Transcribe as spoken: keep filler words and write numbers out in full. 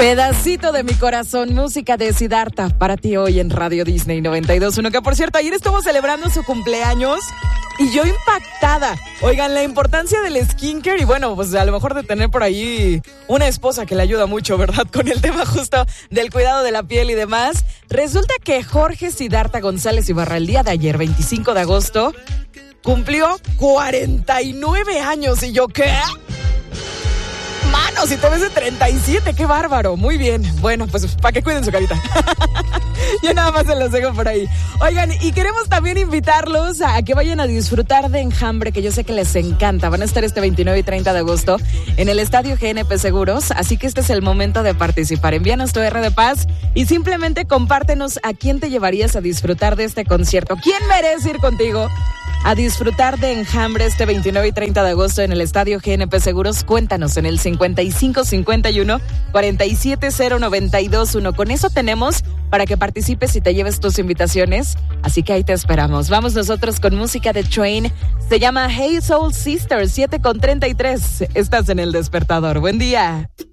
Pedacito de mi corazón, música de Siddhartha para ti hoy en Radio Disney noventa y dos punto uno, que por cierto ayer estuvo celebrando su cumpleaños y yo impactada. Oigan, la importancia del skincare y bueno, pues a lo mejor de tener por ahí una esposa que le ayuda mucho, ¿verdad? Con el tema justo del cuidado de la piel y demás. Resulta que Jorge Siddhartha González Ibarra el día de ayer, veinticinco de agosto, cumplió cuarenta y nueve años y yo, ¿qué? Mano, si te ves de treinta y siete, qué bárbaro. Muy bien. Bueno, pues para que cuiden su carita. Yo nada más se los dejo por ahí. Oigan, y queremos también invitarlos a que vayan a disfrutar de Enjambre, que yo sé que les encanta. Van a estar este veintinueve y treinta de agosto en el Estadio G N P Seguros, así que este es el momento de participar. Envíanos tu R de paz y simplemente compártenos a quién te llevarías a disfrutar de este concierto. ¿Quién merece ir contigo a disfrutar de Enjambre este veintinueve y treinta de agosto en el Estadio G N P Seguros? Cuéntanos en el cincuenta y cinco cincuenta y uno cuarenta y siete cero noventa y dos uno. Con eso tenemos para que participes y te lleves tus invitaciones, así que ahí te esperamos. Vamos nosotros con música de Train, se llama Hey Soul Sister, siete con treinta y tres. Estás en El Despertador. Buen día.